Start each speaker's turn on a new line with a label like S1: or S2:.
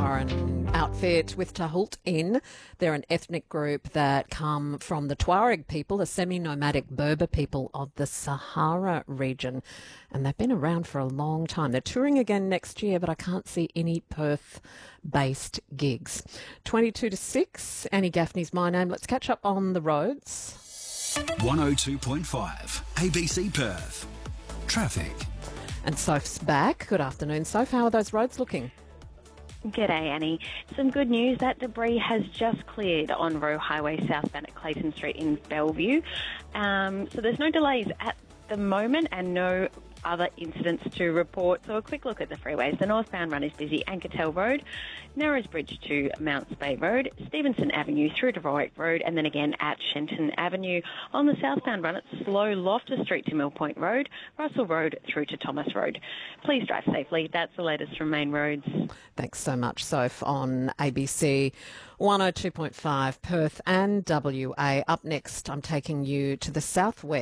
S1: Foreign outfit with Tahult in. They're an ethnic group that come from the Tuareg people, a semi-nomadic Berber people of the Sahara region. And they've been around for a long time. They're touring again next year, but I can't see any Perth-based gigs. 22 to 6, Annie Gaffney's my name. Let's catch up on the roads.
S2: 102.5 ABC Perth. Traffic.
S1: And Soph's back. Good afternoon, Soph. How are those roads looking?
S3: G'day, Annie. Some good news. That debris has just cleared on Roe Highway southbound at Clayton Street in Bellevue. So there's no delays at the moment and no other incidents to report. So a quick look at the freeways. The northbound run is busy. Ankertel Road, Narrows Bridge to Mounts Bay Road, Stevenson Avenue through to Warwick Road, and then again at Shenton Avenue. On the southbound run, it's slow Loftus Street to Mill Point Road, Russell Road through to Thomas Road. Please drive safely. That's the latest from Main Roads.
S1: Thanks so much, Soph, on ABC 102.5 Perth and WA. Up next, I'm taking you to the southwest.